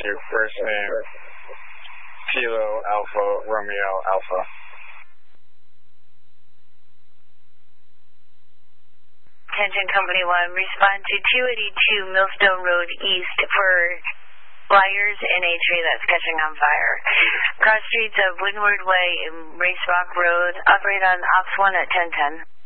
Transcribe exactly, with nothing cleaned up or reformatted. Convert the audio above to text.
you. First name, Kilo Alpha Romeo Alpha. Attention Company one, respond to two eighty-two Millstone Road East for flyers in a tree that's catching on fire. Cross streets of Windward Way and Race Rock Road, operate on Ops one at ten ten.